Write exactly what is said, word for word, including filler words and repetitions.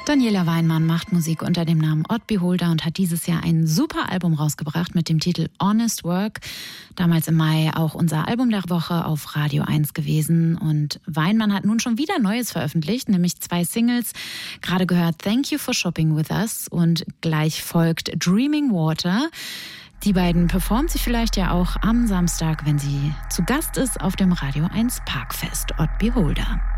Daniela Weinmann macht Musik unter dem Namen Odd Beholder und hat dieses Jahr ein super Album rausgebracht mit dem Titel Honest Work. Damals im Mai auch unser Album der Woche auf Radio eins gewesen. Und Weinmann hat nun schon wieder Neues veröffentlicht, nämlich zwei Singles. Gerade gehört Thank You for Shopping With Us und gleich folgt Dreaming Water. Die beiden performt sie vielleicht ja auch am Samstag, wenn sie zu Gast ist auf dem Radio eins Parkfest Odd Beholder.